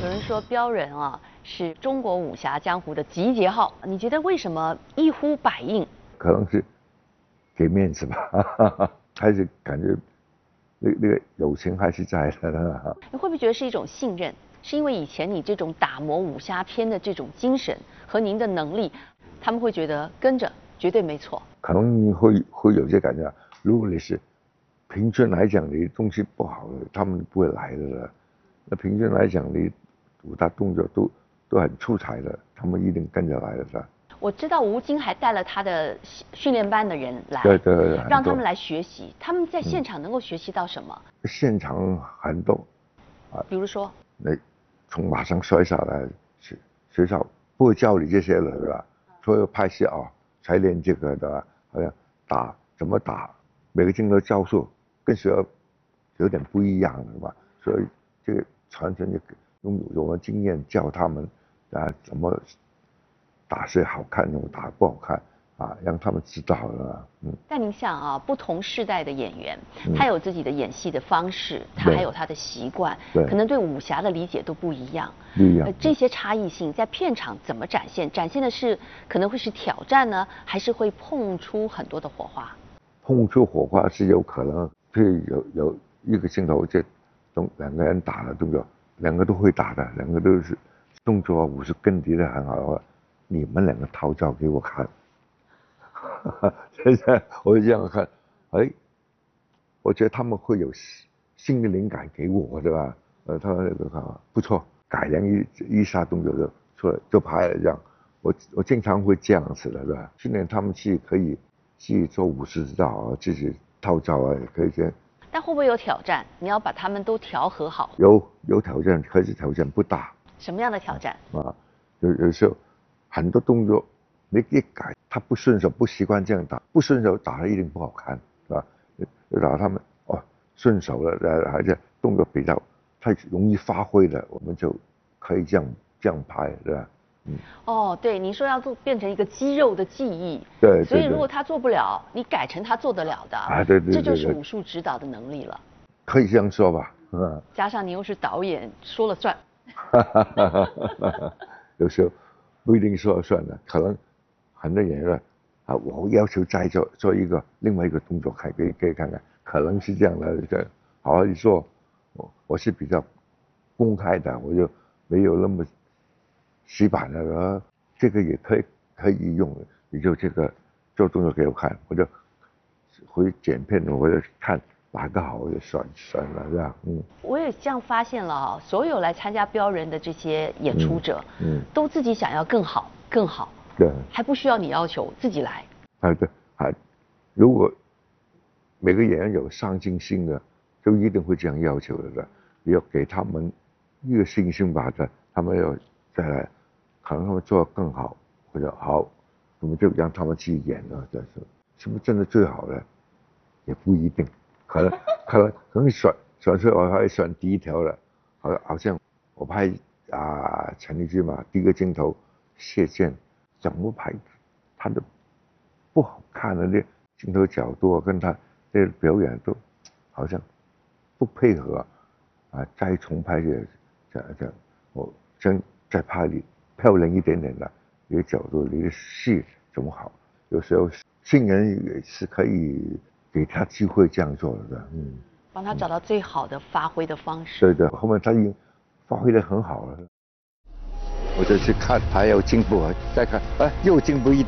人说标人啊是中国武侠江湖的集结号，你觉得为什么一呼百应？ 可能是给面子吧，还是感觉那个友情还是在的。 你会不会觉得是一种信任？是因为以前你这种打磨武侠片的这种精神和您的能力，他们会觉得跟着绝对没错。 可能会有些感觉，如果你是平均来讲你东西不好的，他们不会来的了。那平均来讲，你武打动作都很出彩的，他们一定跟着来的是吧？ 我知道吴京还带了他的训练班的人来， 对， 让他们来学习。他们在现场能够学习到什么？ 现场很多啊， 比如说， 那从马上摔下来，学校不会教你这些了，对吧？所有拍戏啊，才练这个的，好像怎么打，每个镜头招数跟学校有点不一样，是吧？所以这个传承就用我们经验教他们啊，怎么打是好看，怎么打不好看啊，让他们知道了。 但您像啊，不同世代的演员，他有自己的演戏的方式，他还有他的习惯，可能对武侠的理解都不一样。 不一样。 这些差异性在片场怎么展现？展现的是可能会是挑战呢，还是会碰出很多的火花？ 碰出火花是有可能，譬如有一个镜头，这两个人打的动作，两个都会打的，两个都是动作武术根底的很好的话，你们两个套招给我看。现在我就这样看，我觉得他们会有新的灵感给我，对吧？他们那个不错，改良一下动作就出来就拍了这样。我经常会这样子的，对吧？训练他们可以自己做武术指导啊，自己套招啊，也可以这样。 但会不会有挑战？你要把他们都调和好。 有挑战，可是挑战不大。 什么样的挑战？ 有时候很多动作你一改，他不顺手，不习惯这样打，不顺手打的一定不好看，是吧？打他们顺手了，而且动作比较太容易发挥了，我们就可以这样拍，对吧？ 对，你说要变成一个肌肉的记忆， 对， 所以如果他做不了，你改成他做得了的， 对， 这就是武术指导的能力了。 可以这样说吧， 加上你又是导演，说了算。 有时候不一定说了算的，可能很多演员我要求再做另外一个动作，可以看看，可能是这样的，好好去做。我是比较公开的，我就没有那么死板的，这个也可以用的，你就这个做动作给我看，我就回剪片，我就看哪个好我就选了这样。 我也这样发现了所有来参加标人的这些演出者，都自己想要更好， 对， 还不需要你要求，自己来。 对，如果每个演员有上进心的，就一定会这样要求的，你要给他们一个信心吧，他们要再来，可能他们做得更好，或者好，我们就让他们去演了，是不是真的最好的？也不一定，可能选出来我还选第一条了，好像我拍陈丽君嘛，第一个镜头射箭，怎么拍，他的不好看的那镜头角度跟他这表演都好像不配合再重拍我真再拍你漂亮一点点的一个角度，你的戏怎么好？有时候新人也是可以给他机会这样做的， 帮他找到最好的发挥的方式。 对，后面他已经发挥得很好了，我就去看还有进步，再看又进步一点。